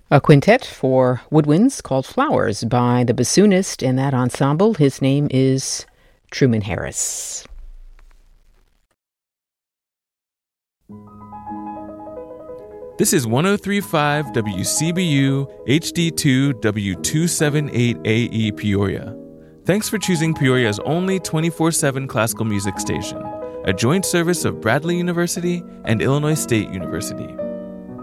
A quintet for woodwinds called Flowers by the bassoonist in that ensemble. His name is Truman Harris. This is 103.5 WCBU HD2 W278AE Peoria. Thanks for choosing Peoria's only 24/7 classical music station, a joint service of Bradley University and Illinois State University.